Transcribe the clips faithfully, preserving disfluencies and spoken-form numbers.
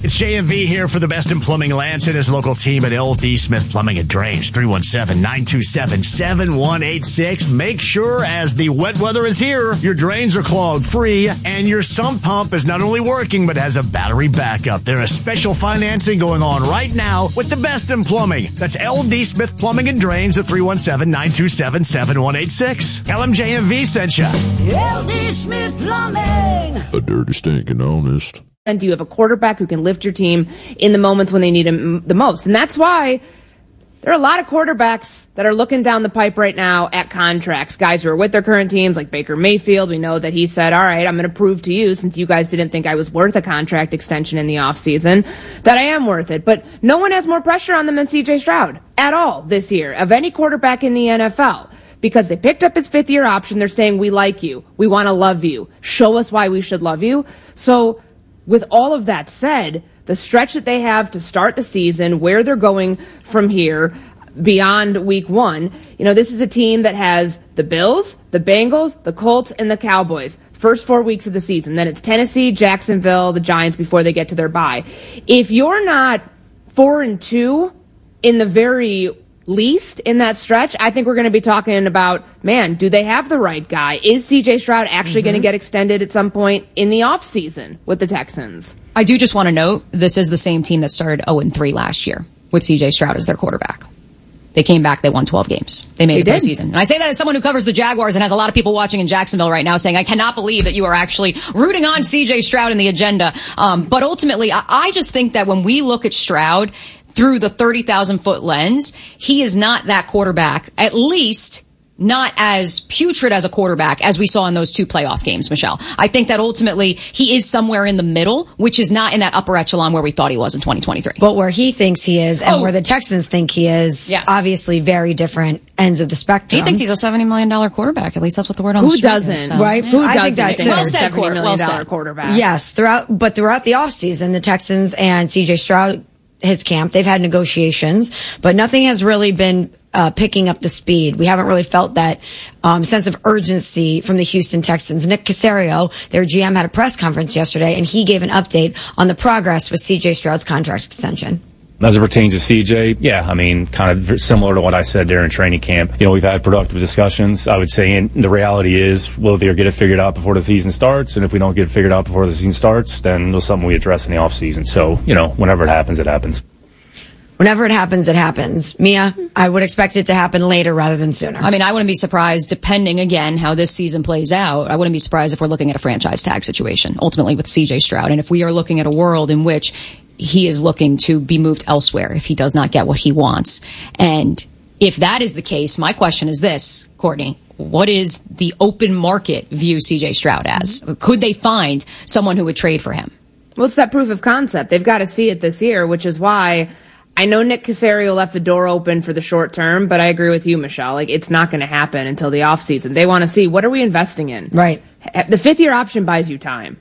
It's J M V here for the best in plumbing. Lance and his local team at L D Smith Plumbing and Drains. three one seven, nine two seven, seven one eight six. Make sure as the wet weather is here, your drains are clogged free and your sump pump is not only working but has a battery backup. There is special financing going on right now with the best in plumbing. That's L D Smith Plumbing and Drains at three one seven, nine two seven, seven one eight six. L M J M V sent you. L D Smith Plumbing. A dirty, stinking honest. And do you have a quarterback who can lift your team in the moments when they need him the most? And that's why there are a lot of quarterbacks that are looking down the pipe right now at contracts. Guys who are with their current teams, like Baker Mayfield. We know that he said, all right, I'm going to prove to you, since you guys didn't think I was worth a contract extension in the offseason, that I am worth it. But no one has more pressure on them than C J Stroud at all this year, of any quarterback in the N F L. Because they picked up his fifth-year option. They're saying, we like you. We want to love you. Show us why we should love you. So with all of that said, the stretch that they have to start the season, where they're going from here beyond week one, you know, this is a team that has the Bills, the Bengals, the Colts, and the Cowboys. First four weeks of the season. Then it's Tennessee, Jacksonville, the Giants before they get to their bye. If you're not four and two in the very least in that stretch, I think we're going to be talking about, man, do they have the right guy? Is C J Stroud actually mm-hmm. going to get extended at some point in the offseason with the Texans? I do just want to note, this is the same team that started oh and three last year with C J Stroud as their quarterback. They came back, they won twelve games. They made they the postseason. And I say that as someone who covers the Jaguars and has a lot of people watching in Jacksonville right now saying, I cannot believe that you are actually rooting on C J Stroud in the agenda. Um, but ultimately, I, I just think that when we look at Stroud through the thirty thousand foot lens, he is not that quarterback, at least not as putrid as a quarterback as we saw in those two playoff games, Michelle. I think that ultimately he is somewhere in the middle, which is not in that upper echelon where we thought he was in twenty twenty-three. But where he thinks he is and oh. where the Texans think he is, yes. obviously very different ends of the spectrum. He thinks he's a seventy million dollars quarterback. At least that's what the word on Who the street doesn't? is. So, right? Who I doesn't think that too. Well said, seventy million well dollars said. quarterback. Yes, throughout, but throughout the offseason, the Texans and C J Stroud, his camp, they've had negotiations, but nothing has really been uh, picking up the speed. We haven't really felt that um, sense of urgency from the Houston Texans. Nick Caserio, their G M, had a press conference yesterday, and he gave an update on the progress with C J Stroud's contract extension. As it pertains to C J, yeah, I mean, kind of similar to what I said during training camp. You know, we've had productive discussions. I would say, and the reality is, we'll either get it figured out before the season starts, and if we don't get it figured out before the season starts, then it's something we address in the offseason. So, you know, whenever it happens, it happens. Whenever it happens, it happens. Mia, I would expect it to happen later rather than sooner. I mean, I wouldn't be surprised, depending, again, how this season plays out, I wouldn't be surprised if we're looking at a franchise tag situation, ultimately with C J Stroud. And if we are looking at a world in which he is looking to be moved elsewhere if he does not get what he wants. And if that is the case, my question is this, Courtney. What is the open market view C J Stroud as? Could they find someone who would trade for him? Well, it's that proof of concept. They've got to see it this year, which is why I know Nick Caserio left the door open for the short term, but I agree with you, Michelle. Like, it's not going to happen until the offseason. They want to see, what are we investing in? Right. The fifth-year option buys you time.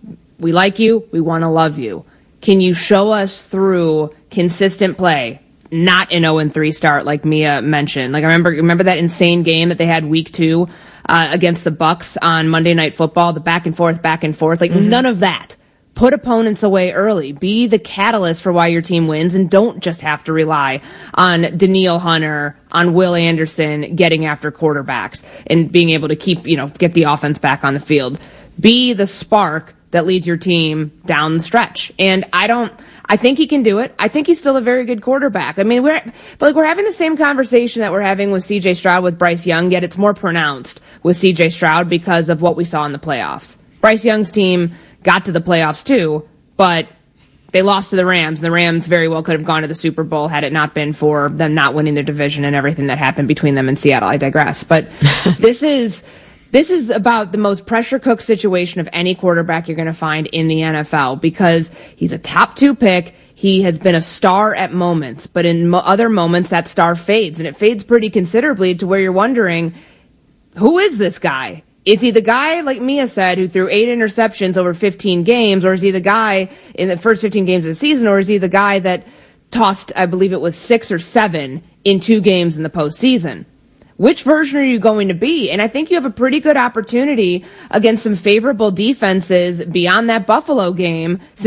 We like you. We want to love you. Can you show us through consistent play, not an oh and three start like Mia mentioned? Like, I remember remember that insane game that they had week two uh, against the Bucks on Monday Night Football, the back and forth, back and forth. Like, mm-hmm. none of that. Put opponents away early. Be the catalyst for why your team wins, and don't just have to rely on Danielle Hunter, on Will Anderson getting after quarterbacks and being able to keep, you know, get the offense back on the field. Be the spark that leads your team down the stretch. And I don't, I think he can do it. I think he's still a very good quarterback. I mean, we're, but like we're having the same conversation that we're having with C J Stroud with Bryce Young, yet it's more pronounced with C J Stroud because of what we saw in the playoffs. Bryce Young's team got to the playoffs too, but they lost to the Rams, and the Rams very well could have gone to the Super Bowl had it not been for them not winning their division and everything that happened between them and Seattle. I digress. But this is, This is about the most pressure-cooked situation of any quarterback you're going to find in the N F L, because he's a top two pick. He has been a star at moments, but in mo- other moments that star fades, and it fades pretty considerably to where you're wondering, who is this guy? Is he the guy, like Mia said, who threw eight interceptions over fifteen games, or is he the guy in the first fifteen games of the season, or is he the guy that tossed, I believe it was six or seven in two games in the postseason? Which version are you going to be? And I think you have a pretty good opportunity against some favorable defenses beyond that Buffalo game.